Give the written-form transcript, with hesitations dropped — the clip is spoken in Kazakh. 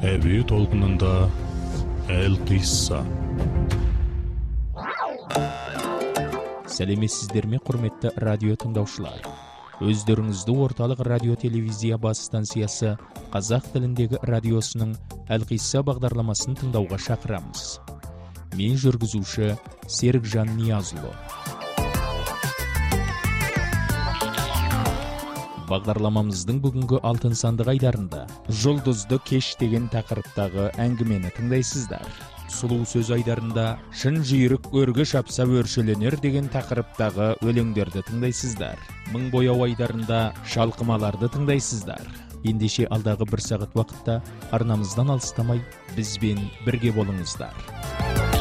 Әуе толқынында Әл-Қисса. Сәлеметсіздер ме, құрметті радио тыңдаушылар? Өздеріңізді орталық радио телевизия бас станциясы қазақ тіліндегі радиосының Әл-Қисса бағдарламасын тыңдауға шақырамыз. Мен жүргізуші Серікжан Ниязұлы. Бағдарламамыздың бүгінгі алтын сандық айдарында жұлдызды кеш деген тақырыптағы әңгімені тыңдайсыздар. Сұлу сөз айдарында шын жүйрік өрге шапса өршеленер деген тақырыптағы өлеңдерді тыңдайсыздар. Мың бояу айдарында шалқымаларды тыңдайсыздар. Ендеше алдағы бір сағат уақытта арнамыздан алыстамай бізбен бірге болыңыздар.